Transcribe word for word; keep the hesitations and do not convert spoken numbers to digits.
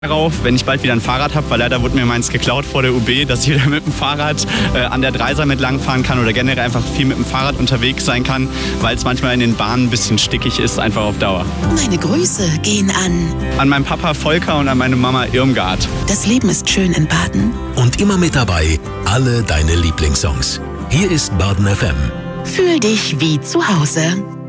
darauf, wenn ich bald wieder ein Fahrrad habe, weil leider wurde mir meins geklaut vor der U B, dass ich wieder mit dem Fahrrad äh, an der Dreisam entlang fahren kann oder generell einfach viel mit dem Fahrrad unterwegs sein kann, weil es manchmal in den Bahnen ein bisschen stickig ist, einfach auf Dauer. Meine Grüße gehen an... An meinen Papa Volker und an meine Mama Irmgard. Das Leben ist schön in Baden. Und immer mit dabei, alle deine Lieblingssongs. Hier ist Baden F M. Fühl dich wie zu Hause.